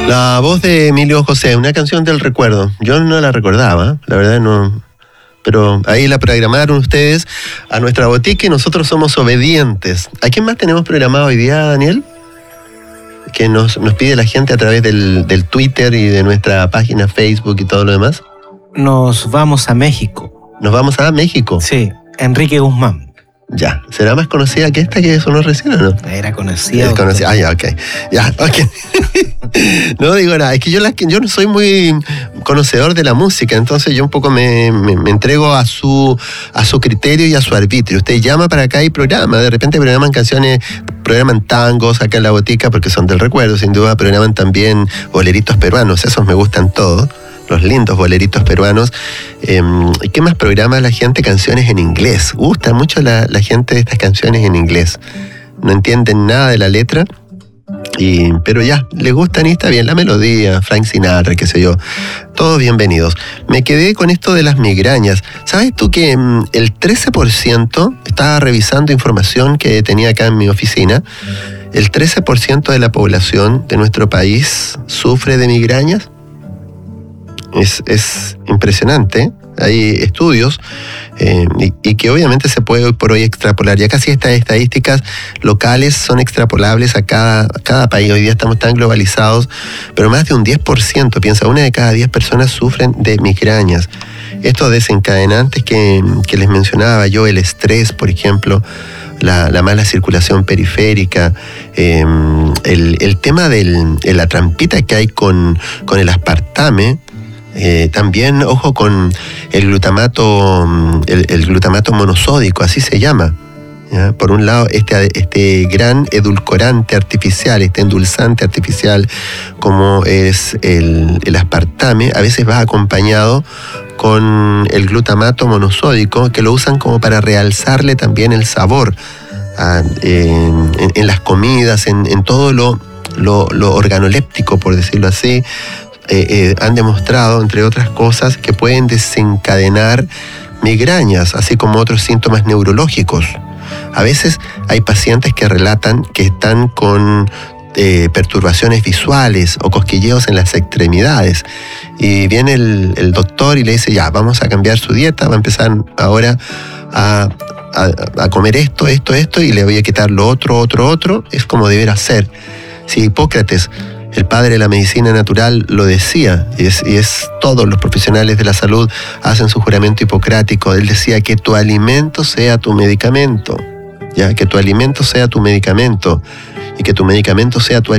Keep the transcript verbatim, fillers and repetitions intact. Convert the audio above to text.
La voz de Emilio José, una canción del recuerdo. Yo no la recordaba, la verdad no. Pero ahí la programaron ustedes a nuestra botica y nosotros somos obedientes. ¿A quién más tenemos programado hoy día, Daniel? Que nos, nos pide la gente a través del, del Twitter y de nuestra página Facebook y todo lo demás. Nos vamos a México. ¿Nos vamos a México? Sí, Enrique Guzmán. Ya, ¿será más conocida que esta que sonó recién o no? Era conocida. Es conocida, ah, ya, ok. Ya, ok. No digo nada, es que yo, la, yo no soy muy conocedor de la música, entonces yo un poco me, me, me entrego a su, a su criterio y a su arbitrio. Usted llama para acá y programa, de repente programan canciones, programan tangos acá en la botica porque son del recuerdo, sin duda, programan también boleritos peruanos, esos me gustan todos. Los lindos boleritos peruanos. Eh, ¿Qué más programa la gente? Canciones en inglés. Gusta mucho la, la gente de estas canciones en inglés. No entienden nada de la letra, y, pero ya, les gustan y está bien la melodía, Frank Sinatra, qué sé yo. Todos bienvenidos. Me quedé con esto de las migrañas. ¿Sabes tú que mm, el trece por ciento, estaba revisando información que tenía acá en mi oficina, el trece por ciento de la población de nuestro país sufre de migrañas? Es, es impresionante. Hay estudios eh, y, y que obviamente se puede hoy por hoy extrapolar. Ya casi estas estadísticas locales son extrapolables a cada, a cada país. Hoy día estamos tan globalizados, pero más de un diez por ciento, piensa, una de cada diez personas sufren de migrañas. Estos desencadenantes que, que les mencionaba yo, el estrés, por ejemplo, La, la mala circulación periférica, eh, el, el tema del, de la trampita que hay con, con el aspartame. Eh, también, ojo con el glutamato, el, el glutamato monosódico, así se llama. ¿Ya? Por un lado, este, este gran edulcorante artificial, este endulzante artificial, como es el, el aspartame, a veces va acompañado con el glutamato monosódico, que lo usan como para realzarle también el sabor a, en, en, en las comidas, en, en todo lo, lo, lo organoléptico, por decirlo así. Eh, eh, han demostrado, entre otras cosas, que pueden desencadenar migrañas, así como otros síntomas neurológicos. A veces hay pacientes que relatan que están con eh, perturbaciones visuales o cosquilleos en las extremidades. Y viene el, el doctor y le dice, ya, vamos a cambiar su dieta, va a empezar ahora a, a, a comer esto, esto, esto, y le voy a quitar lo otro, otro, otro. Es como deberá ser. Si Hipócrates, el padre de la medicina natural, lo decía, y es, y es todos los profesionales de la salud hacen su juramento hipocrático. Él decía que tu alimento sea tu medicamento, ya, que tu alimento sea tu medicamento y que tu medicamento sea tu alimento.